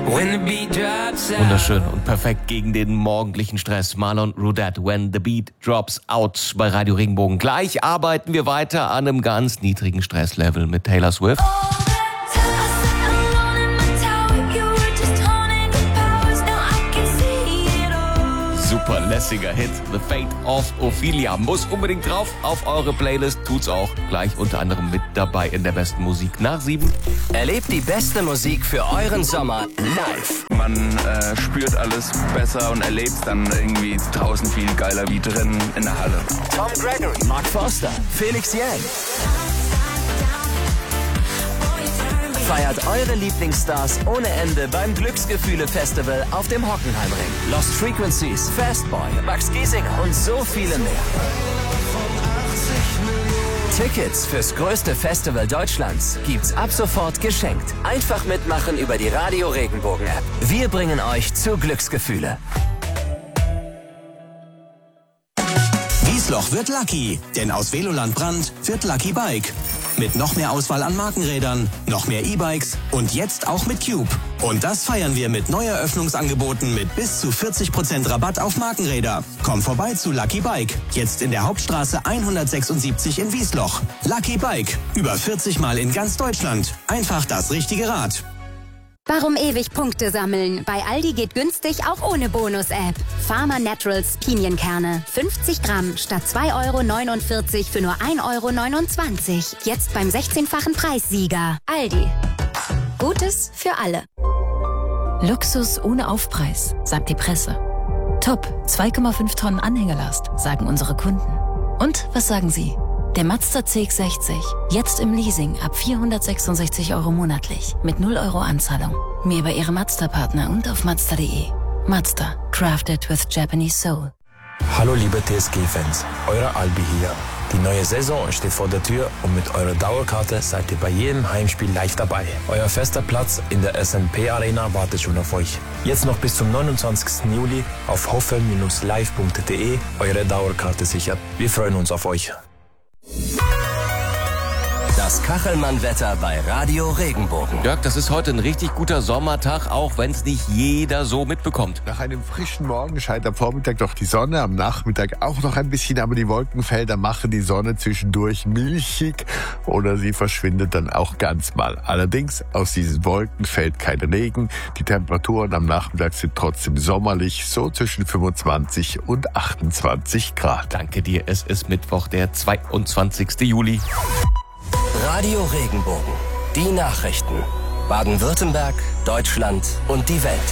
Wunderschön und perfekt gegen den morgendlichen Stress. Marlon Rudet, When the Beat Drops Out bei Radio Regenbogen. Gleich arbeiten wir weiter an einem ganz niedrigen Stresslevel mit Taylor Swift. Super lässiger Hit, The Fate of Ophelia. Muss unbedingt drauf auf eure Playlist. Tut's auch gleich unter anderem mit dabei in der besten Musik nach 7. Erlebt die beste Musik für euren Sommer live. Man spürt alles besser und erlebt es dann irgendwie draußen viel geiler wie drin in der Halle. Tom Gregory, Mark Forster, Felix Jähn. Feiert eure Lieblingsstars ohne Ende beim Glücksgefühle-Festival auf dem Hockenheimring. Lost Frequencies, Fastboy, Max Giesinger und so viele mehr. Tickets fürs größte Festival Deutschlands gibt's ab sofort geschenkt. Einfach mitmachen über die Radio Regenbogen App. Wir bringen euch zu Glücksgefühle. Wiesloch wird Lucky, denn aus Veloland Brand wird Lucky Bike. Mit noch mehr Auswahl an Markenrädern, noch mehr E-Bikes und jetzt auch mit Cube. Und das feiern wir mit Neueröffnungsangeboten mit bis zu 40% Rabatt auf Markenräder. Komm vorbei zu Lucky Bike, jetzt in der Hauptstraße 176 in Wiesloch. Lucky Bike, über 40 Mal in ganz Deutschland. Einfach das richtige Rad. Warum ewig Punkte sammeln? Bei Aldi geht günstig auch ohne Bonus-App. Farmer Naturals Pinienkerne. 50 Gramm statt 2,49 € für nur 1,29 €. Jetzt beim 16-fachen Preissieger. Aldi. Gutes für alle. Luxus ohne Aufpreis, sagt die Presse. Top, 2,5 Tonnen Anhängerlast, sagen unsere Kunden. Und was sagen Sie? Der Mazda CX-60, jetzt im Leasing ab 466 € monatlich, mit 0 € Anzahlung. Mehr bei Ihrem Mazda-Partner und auf Mazda.de. Mazda, crafted with Japanese soul. Hallo liebe TSG-Fans, euer Albi hier. Die neue Saison steht vor der Tür und mit eurer Dauerkarte seid ihr bei jedem Heimspiel live dabei. Euer fester Platz in der SNP Arena wartet schon auf euch. Jetzt noch bis zum 29. Juli auf hoffel-live.de eure Dauerkarte sichern. Wir freuen uns auf euch. Das Kachelmann-Wetter bei Radio Regenbogen. Jörg, das ist heute ein richtig guter Sommertag, auch wenn es nicht jeder so mitbekommt. Nach einem frischen Morgen scheint am Vormittag doch die Sonne, am Nachmittag auch noch ein bisschen, aber die Wolkenfelder machen die Sonne zwischendurch milchig oder sie verschwindet dann auch ganz mal. Allerdings, aus diesen Wolken fällt kein Regen. Die Temperaturen am Nachmittag sind trotzdem sommerlich, so zwischen 25 und 28 Grad. Danke dir, es ist Mittwoch, der 22. Juli. Radio Regenbogen. Die Nachrichten. Baden-Württemberg, Deutschland und die Welt.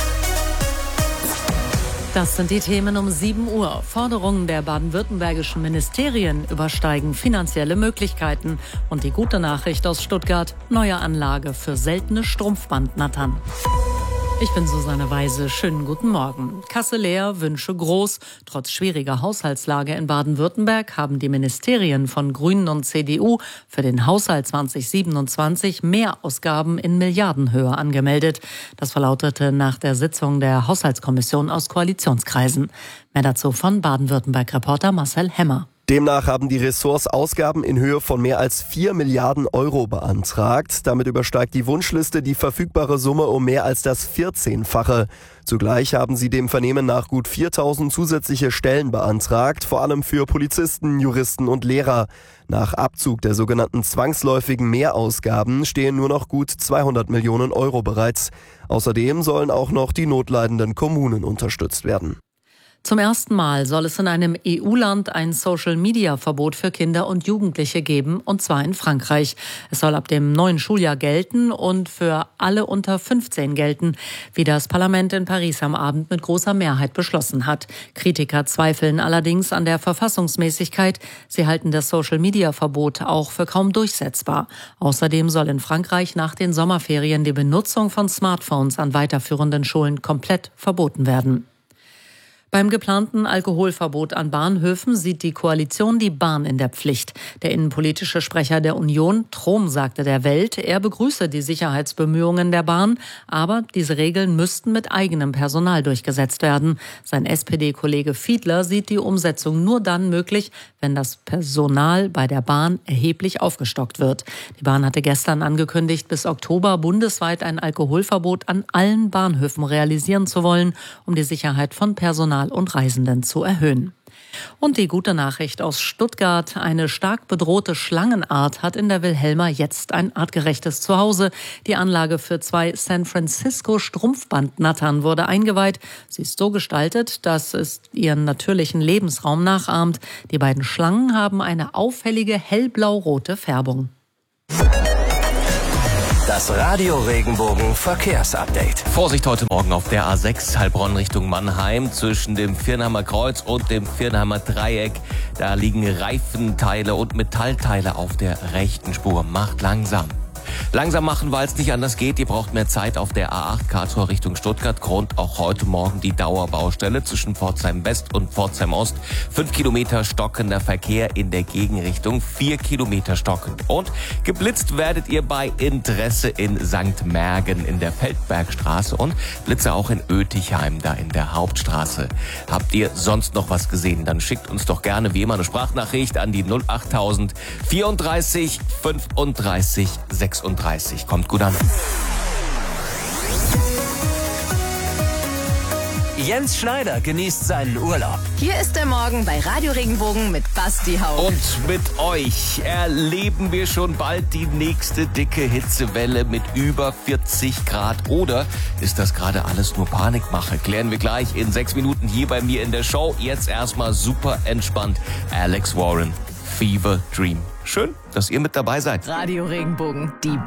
Das sind die Themen um 7 Uhr. Forderungen der baden-württembergischen Ministerien übersteigen finanzielle Möglichkeiten. Und die gute Nachricht aus Stuttgart: neue Anlage für seltene Strumpfbandnattern. Ich bin Susanne Weise. Schönen guten Morgen. Kasse leer, Wünsche groß. Trotz schwieriger Haushaltslage in Baden-Württemberg haben die Ministerien von Grünen und CDU für den Haushalt 2027 Mehrausgaben in Milliardenhöhe angemeldet. Das verlautete nach der Sitzung der Haushaltskommission aus Koalitionskreisen. Mehr dazu von Baden-Württemberg-Reporter Marcel Hemmer. Demnach haben die Ressorts Ausgaben in Höhe von mehr als 4 Milliarden € beantragt. Damit übersteigt die Wunschliste die verfügbare Summe um mehr als das 14-fache. Zugleich haben sie dem Vernehmen nach gut 4.000 zusätzliche Stellen beantragt, vor allem für Polizisten, Juristen und Lehrer. Nach Abzug der sogenannten zwangsläufigen Mehrausgaben stehen nur noch gut 200 Millionen € bereit. Außerdem sollen auch noch die notleidenden Kommunen unterstützt werden. Zum ersten Mal soll es in einem EU-Land ein Social-Media-Verbot für Kinder und Jugendliche geben, und zwar in Frankreich. Es soll ab dem neuen Schuljahr gelten und für alle unter 15 gelten, wie das Parlament in Paris am Abend mit großer Mehrheit beschlossen hat. Kritiker zweifeln allerdings an der Verfassungsmäßigkeit. Sie halten das Social-Media-Verbot auch für kaum durchsetzbar. Außerdem soll in Frankreich nach den Sommerferien die Benutzung von Smartphones an weiterführenden Schulen komplett verboten werden. Beim geplanten Alkoholverbot an Bahnhöfen sieht die Koalition die Bahn in der Pflicht. Der innenpolitische Sprecher der Union, Trom, sagte der Welt, er begrüße die Sicherheitsbemühungen der Bahn, aber diese Regeln müssten mit eigenem Personal durchgesetzt werden. Sein SPD-Kollege Fiedler sieht die Umsetzung nur dann möglich, wenn das Personal bei der Bahn erheblich aufgestockt wird. Die Bahn hatte gestern angekündigt, bis Oktober bundesweit ein Alkoholverbot an allen Bahnhöfen realisieren zu wollen, um die Sicherheit von Personal und Reisenden zu erhöhen. Und die gute Nachricht aus Stuttgart: Eine stark bedrohte Schlangenart hat in der Wilhelma jetzt ein artgerechtes Zuhause. Die Anlage für 2 San Francisco Strumpfbandnattern wurde eingeweiht. Sie ist so gestaltet, dass es ihren natürlichen Lebensraum nachahmt. Die beiden Schlangen haben eine auffällige hellblau-rote Färbung. Das Radio Regenbogen Verkehrsupdate. Vorsicht heute Morgen auf der A6 Heilbronn Richtung Mannheim zwischen dem Viernheimer Kreuz und dem Viernheimer Dreieck. Da liegen Reifenteile und Metallteile auf der rechten Spur. Macht langsam. Langsam machen, weil es nicht anders geht. Ihr braucht mehr Zeit auf der A8 Karlsruhe Richtung Stuttgart. Grund auch heute Morgen die Dauerbaustelle zwischen Pforzheim West und Pforzheim Ost. 5 Kilometer stockender Verkehr in der Gegenrichtung. 4 Kilometer stockend. Und geblitzt werdet ihr bei Interesse in St. Mergen in der Feldbergstraße und Blitze auch in Oetichheim, da in der Hauptstraße. Habt ihr sonst noch was gesehen? Dann schickt uns doch gerne wie immer eine Sprachnachricht an die 08000 34 35 36. Kommt gut an. Jens Schneider genießt seinen Urlaub. Hier ist der Morgen bei Radio Regenbogen mit Basti Haupt. Und mit euch erleben wir schon bald die nächste dicke Hitzewelle mit über 40 Grad. Oder ist das gerade alles nur Panikmache? Klären wir gleich in 6 Minuten hier bei mir in der Show. Jetzt erstmal super entspannt. Alex Warren, Fever Dream. Schön, dass ihr mit dabei seid. Radio Regenbogen, die